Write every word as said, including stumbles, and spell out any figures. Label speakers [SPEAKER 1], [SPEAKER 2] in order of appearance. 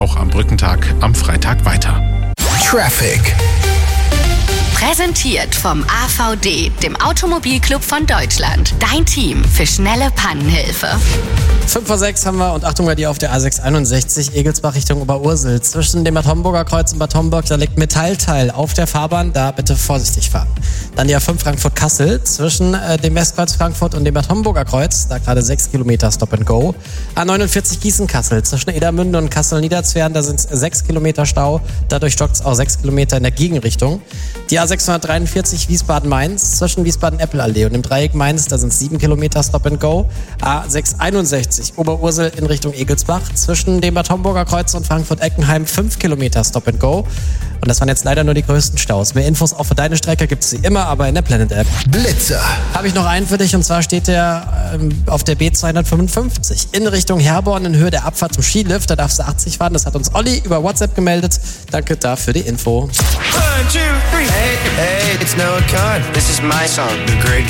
[SPEAKER 1] auch am Brückentag am Freitag weiter.
[SPEAKER 2] Traffic.
[SPEAKER 3] Präsentiert vom A V D, dem Automobilclub von Deutschland. Dein Team für schnelle Pannenhilfe.
[SPEAKER 4] fünf vor sechs haben wir und Achtung bei dir auf der A sechs einundsechzig Egelsbach Richtung Oberursel. Zwischen dem Bad Homburger Kreuz und Bad Homburg, da liegt Metallteil auf der Fahrbahn, da bitte vorsichtig fahren. Dann die A fünf Frankfurt-Kassel zwischen äh, dem Westkreuz Frankfurt und dem Bad Homburger Kreuz, da gerade sechs Kilometer Stop and Go. A neunundvierzig Gießen-Kassel zwischen Edermünde und Kassel-Niederzwern, da sind es sechs Kilometer Stau, dadurch stockt es auch sechs Kilometer in der Gegenrichtung. Die A sechshundertdreiundvierzig Wiesbaden-Mainz zwischen Wiesbaden-Eppelallee und dem Dreieck Mainz, da sind es sieben Kilometer Stop and Go. A sechs einundsechzig Oberursel in Richtung Egelsbach zwischen dem Bad Homburger Kreuz und Frankfurt-Eckenheim fünf Kilometer Stop and Go. Und das waren jetzt leider nur die größten Staus. Mehr Infos auch für deine Strecke gibt es wie immer, aber in der Planet-App.
[SPEAKER 2] Blitzer.
[SPEAKER 4] Habe ich noch einen für dich und zwar steht der ähm, auf der B zweihundertfünfundfünfzig in Richtung Herborn in Höhe der Abfahrt zum Skilift. Da darfst du achtzig fahren. Das hat uns Olli über WhatsApp gemeldet. Danke dafür die Info.
[SPEAKER 5] One, two, three. Hey, hey, it's Noah Khan. This is my song, The Great